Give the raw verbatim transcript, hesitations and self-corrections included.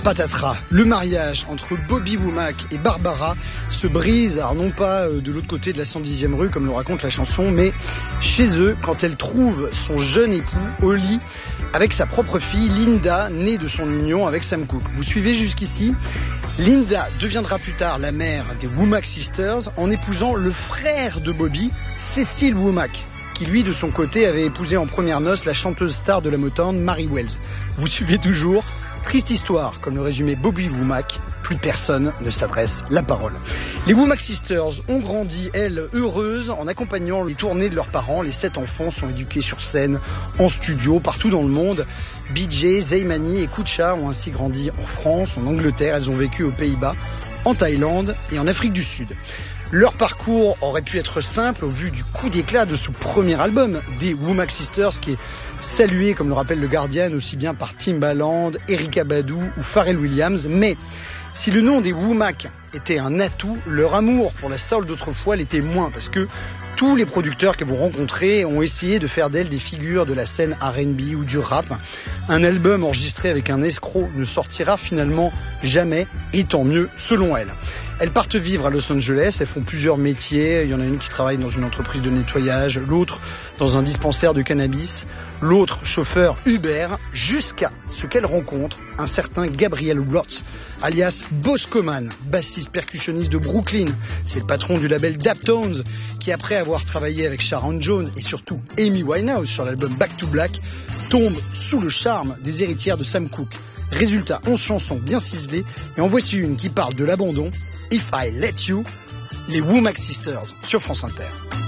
patatras. Le mariage entre Bobby Womack et Barbara se brise, alors non pas de l'autre côté de la cent dixième rue comme le raconte la chanson, mais chez eux quand elle trouve son jeune époux au lit avec sa propre fille Linda, née de son union avec Sam Cooke. Vous suivez jusqu'ici? Linda deviendra plus tard la mère des Womack Sisters en épousant le frère de Bobby, Cecil Womack, qui lui de son côté avait épousé en premières noces la chanteuse star de la Motown, Mary Wells. Vous suivez toujours? Triste histoire, comme le résumait Bobby Womack, plus personne ne s'adresse la parole. Les Womack Sisters ont grandi, elles, heureuses, en accompagnant les tournées de leurs parents. Les sept enfants sont éduqués sur scène, en studio, partout dans le monde. B J, Zaymani et Kucha ont ainsi grandi en France, en Angleterre. Elles ont vécu aux Pays-Bas, en Thaïlande et en Afrique du Sud. Leur parcours aurait pu être simple au vu du coup d'éclat de ce premier album des Womack Sisters qui est salué, comme le rappelle le Guardian, aussi bien par Timbaland, Erykah Badu ou Pharrell Williams. Mais si le nom des Womack était un atout, leur amour pour la soul d'autrefois l'était moins, parce que tous les producteurs que vous rencontrez ont essayé de faire d'elles des figures de la scène R and B ou du rap. Un album enregistré avec un escroc ne sortira finalement jamais, et tant mieux selon elles. Elles partent vivre à Los Angeles, elles font plusieurs métiers. Il y en a une qui travaille dans une entreprise de nettoyage, l'autre dans un dispensaire de cannabis, l'autre chauffeur Uber, jusqu'à ce qu'elle rencontre un certain Gabriel Roth, alias Boscoman, bassiste percussionniste de Brooklyn. C'est le patron du label Daptones, qui après avoir travaillé avec Sharon Jones et surtout Amy Winehouse sur l'album Back to Black, tombe sous le charme des héritières de Sam Cooke. Résultat, onze chansons bien ciselées, et en voici une qui parle de l'abandon, If I Let You, les Womack Sisters sur France Inter.